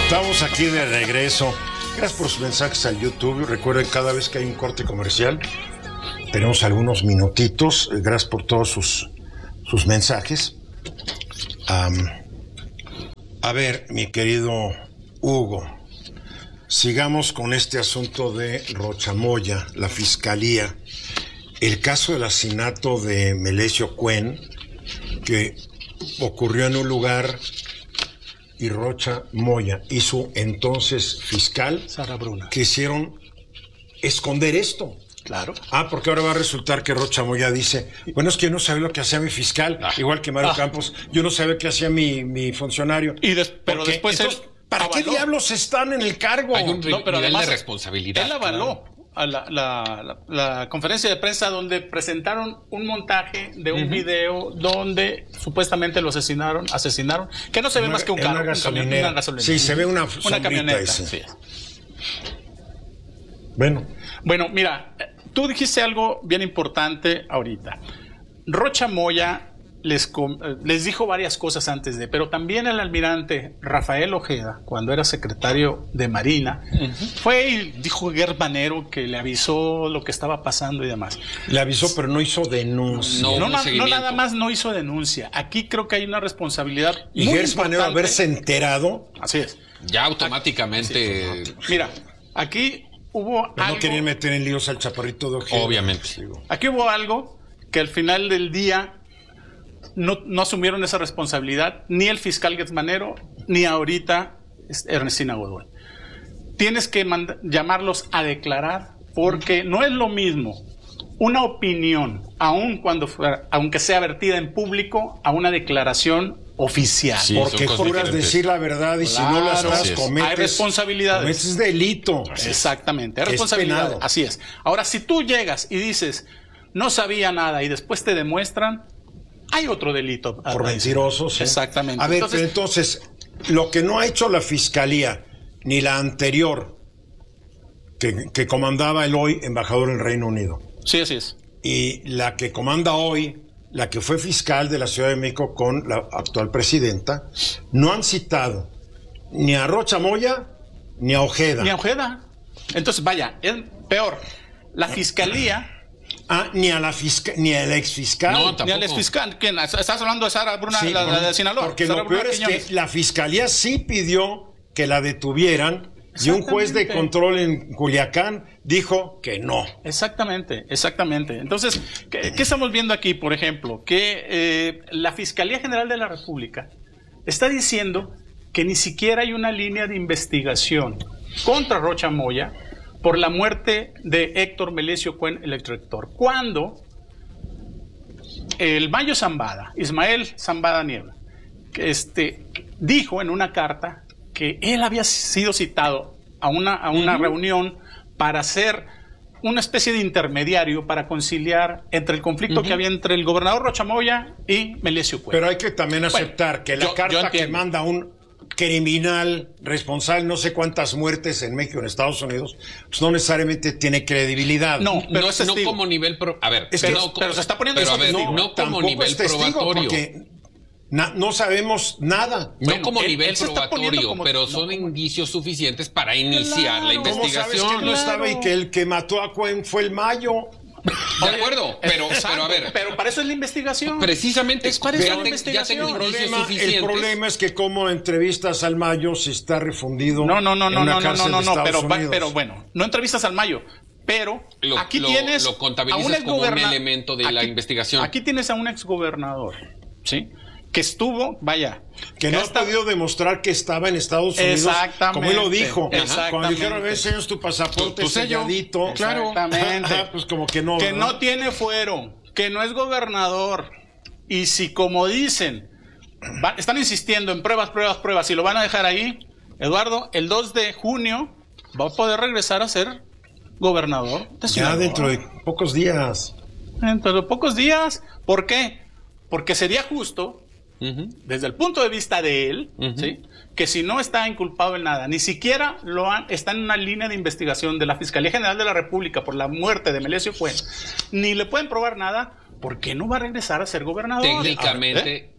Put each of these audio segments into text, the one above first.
Estamos aquí de regreso. Gracias por sus mensajes al YouTube. Recuerden, cada vez que hay un corte comercial, tenemos algunos minutitos. Gracias por todos sus mensajes. A ver, mi querido Hugo, sigamos con este asunto de Rocha Moya, la Fiscalía. El caso del asesinato de Melesio Cuen, que ocurrió en un lugar, y Rocha Moya y su entonces fiscal, Sara Bruna, quisieron esconder esto. Claro. Porque ahora va a resultar que Rocha Moya dice, bueno, es que yo no sabía lo que hacía mi fiscal, igual que Mario Campos, yo no sabía qué hacía mi funcionario. Pero después entonces, ¿para avaló. qué diablos están en el cargo? Hay un nivel además, de responsabilidad. Él avaló a la conferencia de prensa donde presentaron un montaje de un video donde supuestamente lo asesinaron, que no se ve más que un carro, una gasolinera. gasolinera. Sí, se ve una camioneta. Sí. Sí. Bueno, mira, tú dijiste algo bien importante ahorita. Rocha Moya les dijo varias cosas antes de, pero también el almirante Rafael Ojeda, cuando era secretario de Marina, fue y dijo Germanero que le avisó lo que estaba pasando y demás. Le avisó, pero no hizo denuncia. No nada más no hizo denuncia. Aquí creo que hay una responsabilidad y muy Germanero haberse enterado. Así es. Ya automáticamente. Sí. Mira, aquí hubo algo. No querían meter en líos al chaparrito de Ojeda. Obviamente. Aquí hubo algo que al final del día no asumieron esa responsabilidad, ni el fiscal Germanero, ni ahorita Ernestina Godoy. Tienes que llamarlos a declarar, porque no es lo mismo una opinión, aunque sea vertida en público, a una declaración oficial. Sí, porque juras decir la verdad y si no las das, cometes, hay responsabilidades. Cometes delito. Exactamente, hay responsabilidades. Así es. Ahora, si tú llegas y dices, no sabía nada y después te demuestran, hay otro delito. Por mentirosos. ¿Sí? Exactamente. A ver, entonces, lo que no ha hecho la Fiscalía, ni la anterior, que comandaba el hoy embajador en Reino Unido. Sí, así es. Y la que comanda hoy, la que fue fiscal de la Ciudad de México con la actual presidenta, no han citado ni a Rocha Moya ni a Ojeda. Entonces, vaya, es peor. La Fiscalía... ni al exfiscal. No, tampoco. Ni al exfiscal. ¿Quién? ¿Estás hablando de Sara Bruna, sí, la de Sinaloa? Porque Sara lo peor Bruna es Quiñones. que la Fiscalía sí pidió que la detuvieran y un juez de control en Culiacán dijo que no. Exactamente. Entonces, ¿qué estamos viendo aquí, por ejemplo? Que la Fiscalía General de la República está diciendo que ni siquiera hay una línea de investigación contra Rocha Moya por la muerte de Héctor Melesio Cuen, el exrector. Cuando el Mayo Zambada, Ismael Zambada Niebla, dijo en una carta que él había sido citado a una reunión para hacer una especie de intermediario para conciliar entre el conflicto que había entre el gobernador Rocha Moya y Melesio Cuen. Pero hay que también aceptar que la carta que manda un criminal responsable, no sé cuántas muertes en México, en Estados Unidos, pues no necesariamente tiene credibilidad. No como nivel pero se está poniendo no como nivel probatorio. No sabemos nada. No como nivel probatorio, pero son indicios suficientes para iniciar la investigación. ¿Cómo sabes que no estaba y que el que mató a Cuen fue el Mayo? De acuerdo, pero a ver. Pero para eso es la investigación. Precisamente, es para eso la investigación. El problema es que como entrevistas al Mayo si está refundido. No, pero bueno, no entrevistas al Mayo. Pero aquí tienes lo contabilizas como un elemento de la investigación. Aquí tienes a un exgobernador, ¿sí? Que estuvo, que no ha podido demostrar que estaba en Estados Unidos. Exactamente. Como él lo dijo. Cuando dijeron, enseñas tu pasaporte selladito. Claro. Exactamente. Pues como que no. Que no tiene fuero, que no es gobernador. Y si, como dicen, están insistiendo en pruebas, y lo van a dejar ahí, Eduardo, el 2 de junio va a poder regresar a ser gobernador de Sinaloa. Ya dentro de pocos días. ¿Por qué? Porque sería justo, desde el punto de vista de él, ¿sí?, que si no está inculpado en nada, ni siquiera está en una línea de investigación de la Fiscalía General de la República por la muerte de Melesio Cuen, ni le pueden probar nada, ¿por qué no va a regresar a ser gobernador? Técnicamente,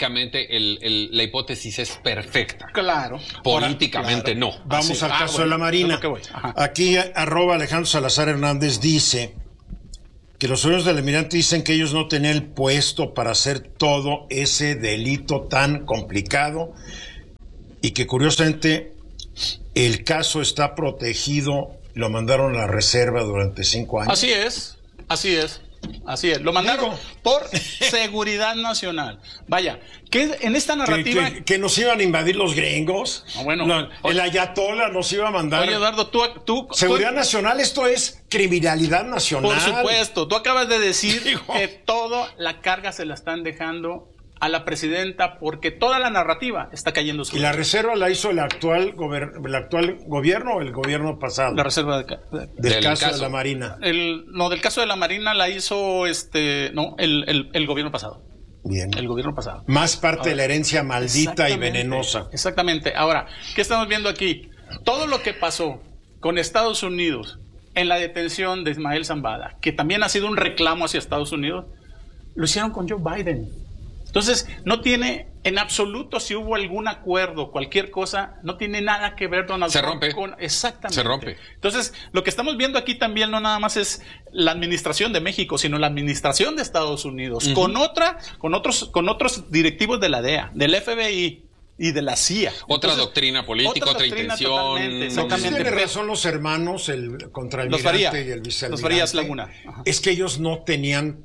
la hipótesis es perfecta. Claro. Políticamente no. Vamos al caso de la Marina. Aquí @Alejandro Salazar Hernández dice que los señores del almirante dicen que ellos no tenían el puesto para hacer todo ese delito tan complicado y que curiosamente el caso está protegido, lo mandaron a la reserva durante 5 años. Así es. Lo mandaron por seguridad nacional. Vaya, que en esta narrativa... ¿Que nos iban a invadir los gringos? El ayatollah nos iba a mandar... Oye, Eduardo, tú seguridad nacional, esto es criminalidad nacional. Por supuesto, tú acabas de decir que toda la carga se la están dejando a la presidenta porque toda la narrativa está cayendo sobre ¿Y la reserva la hizo el actual gobierno o el gobierno pasado? La reserva del caso de la Marina. Del caso de la Marina la hizo el gobierno pasado. Bien. El gobierno pasado. Más parte de la herencia maldita y venenosa. Exactamente. Ahora, ¿qué estamos viendo aquí? Todo lo que pasó con Estados Unidos en la detención de Ismael Zambada, que también ha sido un reclamo hacia Estados Unidos, lo hicieron con Joe Biden. Entonces, no tiene en absoluto, si hubo algún acuerdo, cualquier cosa, no tiene nada que ver Donald Trump con... Exactamente. Se rompe. Entonces, lo que estamos viendo aquí también no nada más es la administración de México, sino la administración de Estados Unidos, con otros directivos de la DEA, del FBI y de la CIA. Otra doctrina política, otra intención. Exactamente. Tiene razón los hermanos, el contraalmirante y el vicealmirante. Los Farías Laguna. Ajá. Es que ellos no tenían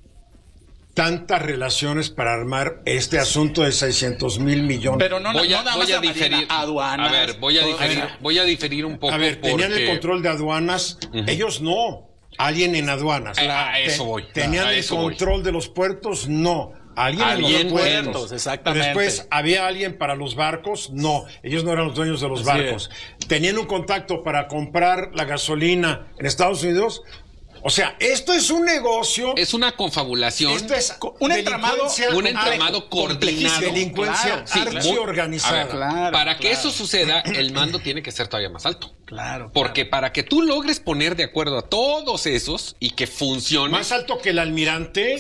tantas relaciones para armar este asunto de 600,000 millones. Pero voy a diferir. Aduanas. A ver, voy a diferir un poco. A ver, tenían el control de aduanas, ellos no. Alguien en aduanas. A eso voy. Tenían el control de los puertos, no. Alguien en los puertos, exactamente. Pero después, ¿había alguien para los barcos? No, ellos no eran los dueños de los barcos. ¿Tenían un contacto para comprar la gasolina en Estados Unidos? O sea, esto es un negocio. Es una confabulación. Esto es un entramado coordinado. Delincuencia organizada. Para que eso suceda, el mando tiene que ser todavía más alto. Claro. Porque para que tú logres poner de acuerdo a todos esos y que funcione. Más alto que el almirante.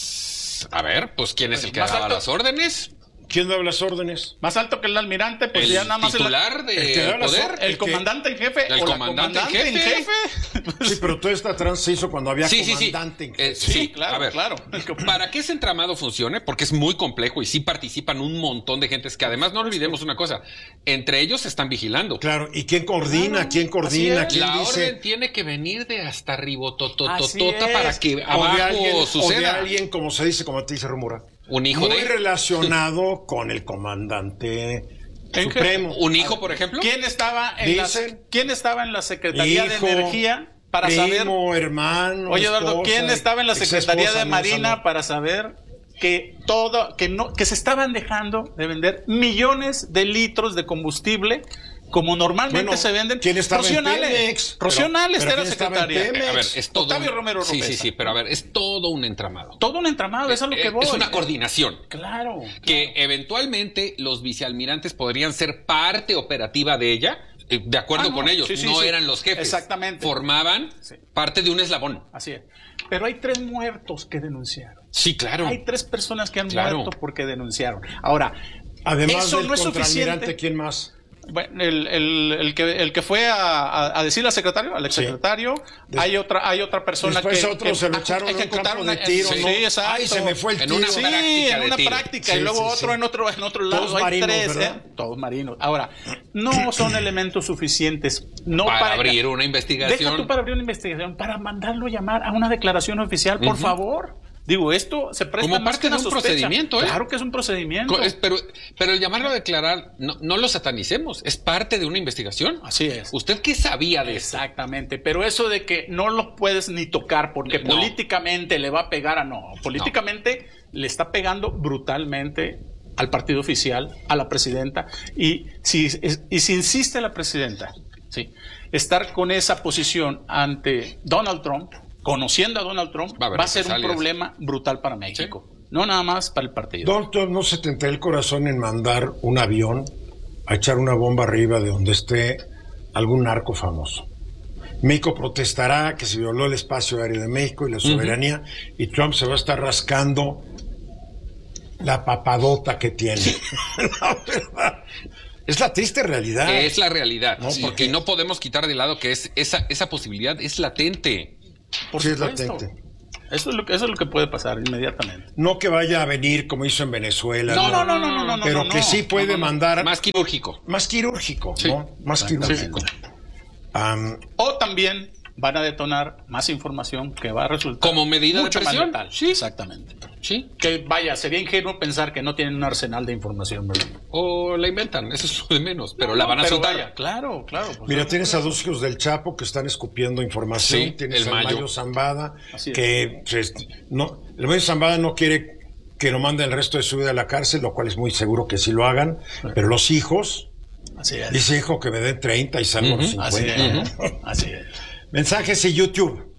A ver, pues ¿quién es el que daba las órdenes? ¿Quién daba las órdenes? Más alto que el almirante, pues el ya nada más titular de poder. El comandante en jefe. El comandante en jefe. Sí, pero toda esta trans se hizo cuando había comandante en jefe. Sí, claro, a ver, claro. Para que ese entramado funcione, porque es muy complejo y sí participan un montón de gentes que además no olvidemos una cosa, entre ellos se están vigilando. Claro, ¿y quién coordina? ¿Quién coordina? ¿Quién la dice? Orden tiene que venir de hasta arriba, para que abajo suceda. O de alguien, como se dice, como te dice Rumora. Un hijo muy relacionado con el comandante supremo. ¿Un hijo, por ejemplo? ¿Quién estaba en la Secretaría de Energía para saber? Hermano. Oye, Eduardo, ¿quién estaba en la Secretaría de Marina para saber que se estaban dejando de vender millones de litros de combustible? Como normalmente se venden. ¿Quién estaba en Pemex? Rocío Nales era secretaria. A ver, es todo Octavio Romero Oropesa. Sí, pero a ver, es todo un entramado. Todo un entramado, es a lo que voy. Es una coordinación. Claro. Que eventualmente los vicealmirantes podrían ser parte operativa de ella, de acuerdo con ellos. No eran los jefes. Exactamente. Formaban parte de un eslabón. Así es. Pero hay 3 muertos que denunciaron. Sí, claro. Hay 3 personas que han muerto porque denunciaron. Ahora, además eso del no es suficiente. ¿Quién más? Bueno, el que fue a decirle al secretario, al exsecretario, hay otra persona después que otros se lo echaron en un campo de tiro, ¿no? Sí, exacto. Ay, se me fue el tiro. En una práctica y luego otro en otro lado. Todos marinos, 3, ¿verdad? Todos marinos. Ahora, no son elementos suficientes para abrir una investigación. Deja tú para abrir una investigación, para mandarlo llamar a una declaración oficial, por favor. Digo, esto se presta como parte de un procedimiento, Claro que es un procedimiento. Pero el llamarlo a declarar, no lo satanicemos, es parte de una investigación. Así es. ¿Usted qué sabía de eso? Exactamente, pero eso de que no lo puedes ni tocar porque políticamente le va a pegar políticamente le está pegando brutalmente al partido oficial, a la presidenta, y si insiste la presidenta, estar con esa posición ante Donald Trump, conociendo a Donald Trump, va a ser un problema brutal para México. ¿Sí? No nada más para el partido. Donald Trump no se tentó el corazón en mandar un avión a echar una bomba arriba de donde esté algún narco famoso. México protestará que se violó el espacio aéreo de México y la soberanía, y Trump se va a estar rascando la papadota que tiene. La verdad. Es la triste realidad. Es la realidad, No, porque no podemos quitar de lado que es esa posibilidad es latente. Por Sí, es supuesto. latente. Eso es lo que puede pasar inmediatamente. No que vaya a venir como hizo en Venezuela. No, pero que sí puede mandar Más quirúrgico. más quirúrgico, Sí. ¿no? Más quirúrgico. O también van a detonar más información que va a resultar Como medida de mucho más presión. letal. Sí. Exactamente. Sí. Que vaya, sería ingenuo pensar que no tienen un arsenal de información, ¿verdad? O la inventan, eso es lo de menos, pero la van a pero soltar. vaya, claro. Pues, Mira, tienes a dos hijos del Chapo que están escupiendo información. Sí, Tienes el al Mayo. Mayo Zambada, Así es. que no, el Mayo Zambada no quiere que lo mande el resto de su vida a la cárcel, lo cual es muy seguro que sí lo hagan, pero los hijos, Así es. dice hijo que me den 30 y salgo a los Así 50. es. Así es. Mensajes y YouTube.